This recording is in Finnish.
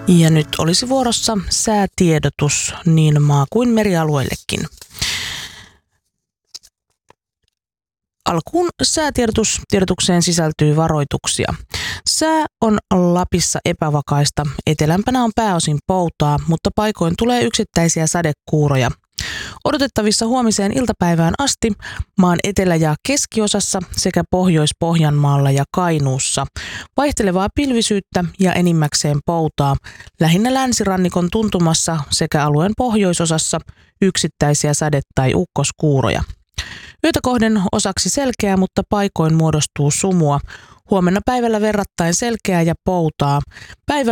Ja nyt olisi vuorossa säätiedotus niin maa- kuin merialueillekin. Alkuun säätiedotukseen sisältyy varoituksia. Sää on Lapissa epävakaista. Etelämpänä on pääosin poutaa, mutta paikoin tulee yksittäisiä sadekuuroja. Odotettavissa huomiseen iltapäivään asti maan etelä- ja keskiosassa sekä Pohjois-Pohjanmaalla ja Kainuussa vaihtelevaa pilvisyyttä ja enimmäkseen poutaa, lähinnä länsirannikon tuntumassa sekä alueen pohjoisosassa yksittäisiä sade- tai ukkoskuuroja. Yötä kohden osaksi selkeää, mutta paikoin muodostuu sumua. Huomenna päivällä verrattain selkeää ja poutaa. Päivällä